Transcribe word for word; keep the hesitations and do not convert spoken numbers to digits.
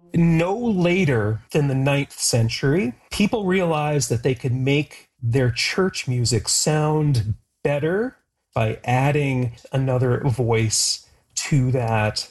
No later than the ninth century, people realized that they could make their church music sound better by adding another voice to that